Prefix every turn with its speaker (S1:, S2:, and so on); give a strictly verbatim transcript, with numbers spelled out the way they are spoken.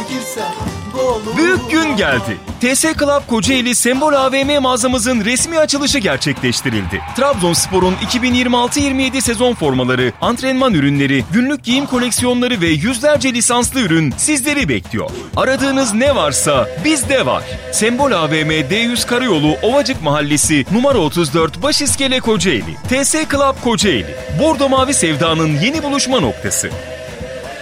S1: girsem bu olur.
S2: Büyük gün geldi. T S Club Kocaeli Sembol A V M mağazamızın resmi açılışı gerçekleştirildi. Trabzonspor'un iki bin yirmi altı yirmi yedi sezon formaları, antrenman ürünleri, günlük giyim koleksiyonları ve yüzlerce lisanslı ürün sizleri bekliyor. Aradığınız ne varsa bizde var. Sembol A V M D yüz Karayolu Ovacık Mahallesi numara otuz dört Başiskele Kocaeli. T S Club Kocaeli. Bordo Mavi Sevda'nın yeni buluşma noktası.